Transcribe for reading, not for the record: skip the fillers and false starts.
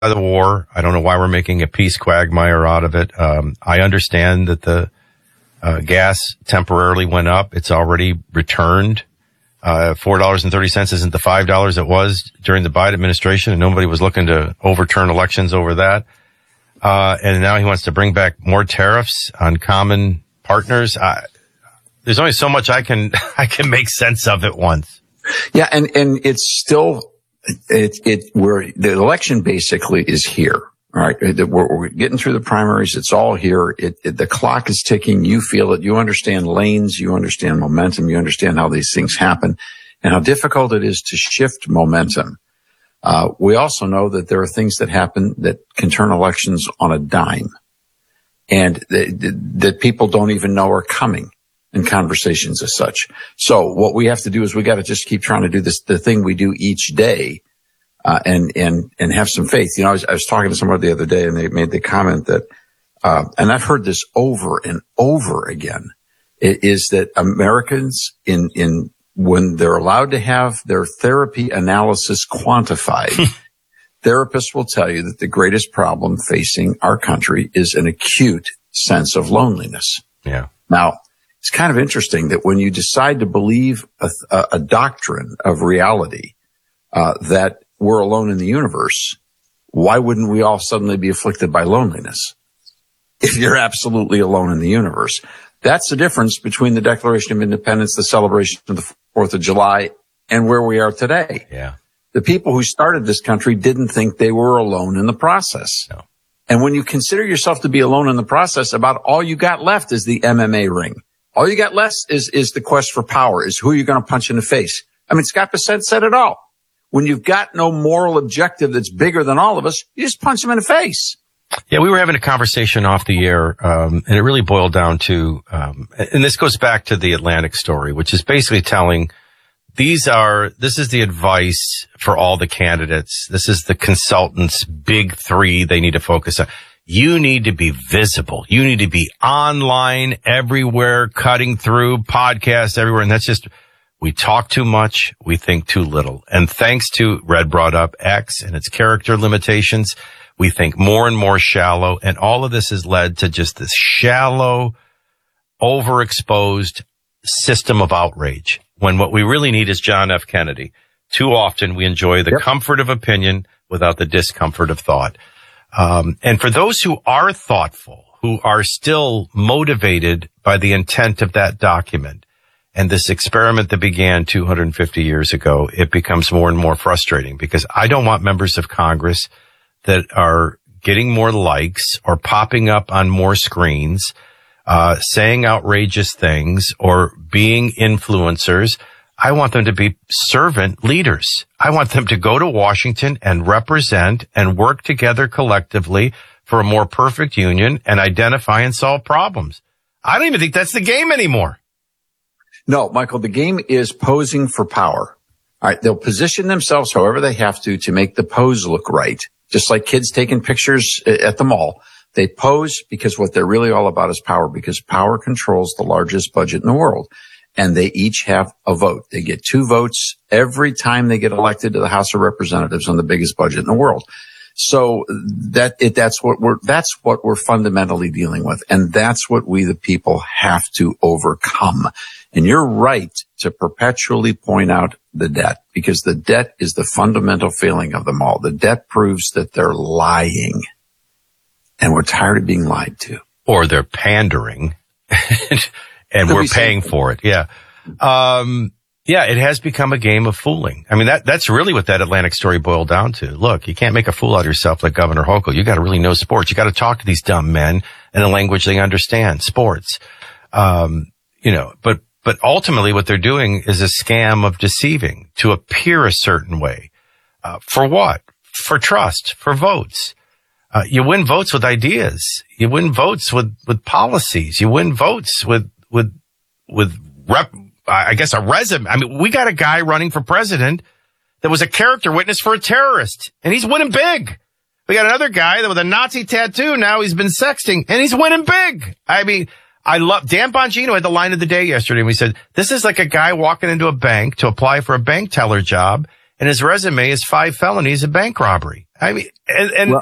the war. I don't know why we're making a peace quagmire out of it. I understand that the gas temporarily went up. It's already returned. $4.30 isn't the $5 it was during the Biden administration, and nobody was looking to overturn elections over that. And now he wants to bring back more tariffs on common partners. There's only so much I can make sense of at once. Yeah, and it's still where the election basically is here. All right, we're getting through the primaries. It's all here. The clock is ticking. You feel it. You understand lanes. You understand momentum. You understand how these things happen and how difficult it is to shift momentum. We also know that there are things that happen that can turn elections on a dime, and that people don't even know are coming in conversations as such. So what we have to do is we got to just keep trying to do the thing we do each day. And have some faith. You know, I was talking to someone the other day and they made the comment that, and I've heard this over and over again, is that Americans when they're allowed to have their therapy analysis quantified, therapists will tell you that the greatest problem facing our country is an acute sense of loneliness. Yeah. Now, it's kind of interesting that when you decide to believe a doctrine of reality, that we're alone in the universe, why wouldn't we all suddenly be afflicted by loneliness if you're absolutely alone in the universe? That's the difference between the Declaration of Independence, the celebration of the 4th of July, and where we are today. Yeah. The people who started this country didn't think they were alone in the process. No. And when you consider yourself to be alone in the process, about all you got left is the MMA ring. All you got left is the quest for power, is who you're going to punch in the face. I mean, Scott Bessent said it all. When you've got no moral objective that's bigger than all of us, you just punch them in the face. Yeah, we were having a conversation off the air, and it really boiled down to, and this goes back to the Atlantic story, which is basically telling this is the advice for all the candidates. This is the consultants' big three they need to focus on. You need to be visible. You need to be online everywhere, cutting through podcasts everywhere. And that's just, we talk too much. We think too little. And thanks to Red brought up X and its character limitations, we think more and more shallow. And all of this has led to just this shallow, overexposed system of outrage. When what we really need is John F. Kennedy. Too often we enjoy the comfort of opinion without the discomfort of thought. And for those who are thoughtful, who are still motivated by the intent of that document and this experiment that began 250 years ago, it becomes more and more frustrating because I don't want members of Congress that are getting more likes or popping up on more screens, saying outrageous things or being influencers. I want them to be servant leaders. I want them to go to Washington and represent and work together collectively for a more perfect union and identify and solve problems. I don't even think that's the game anymore. No, Michael, the game is posing for power. All right. They'll position themselves however they have to make the pose look right. Just like kids taking pictures at the mall. They pose because what they're really all about is power, because power controls the largest budget in the world. And they each have a vote. They get 2 votes every time they get elected to the House of Representatives on the biggest budget in the world. So that's what we're fundamentally dealing with. And that's what we, the people, have to overcome. And you're right to perpetually point out the debt, because the debt is the fundamental failing of them all. The debt proves that they're lying. And we're tired of being lied to. Or they're pandering. And we're paying for it. Yeah. Yeah, it has become a game of fooling. I mean, that's really what that Atlantic story boiled down to. Look, you can't make a fool out of yourself like Governor Hochul. You got to really know sports. You got to talk to these dumb men in a language they understand, sports. But ultimately what they're doing is a scam of deceiving to appear a certain way. For what? For trust, for votes. You win votes with ideas. You win votes with policies. You win votes with a resume. I mean, we got a guy running for president that was a character witness for a terrorist, and he's winning big. We got another guy that with a Nazi tattoo, now he's been sexting, and he's winning big. I mean, I love Dan Bongino had the line of the day yesterday, and we said, this is like a guy walking into a bank to apply for a bank teller job, and his resume is 5 felonies of bank robbery. I mean, and